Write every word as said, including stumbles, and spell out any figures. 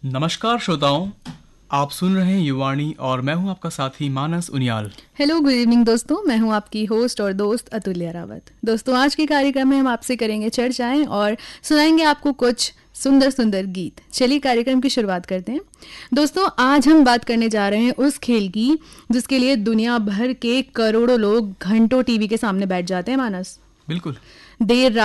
नमस्कार श्रोताओं, आप सुन रहे हैं युवाणी और मैं हूं आपका साथी मानस उनियाल। हेलो, गुड इवनिंग दोस्तों। मैं हूं आपकी होस्ट और दोस्त अतुल्य रावत। दोस्तों, आज के कार्यक्रम में हम आपसे करेंगे चर्चाएं और सुनाएंगे आपको कुछ सुंदर सुंदर गीत। चलिए कार्यक्रम की शुरुआत करते हैं। दोस्तों, आज हम बात करने जा रहे हैं उस खेल की जिसके लिए दुनिया भर के करोड़ों लोग घंटों टीवी के सामने बैठ जाते हैं। मानस, बिल्कुल। देर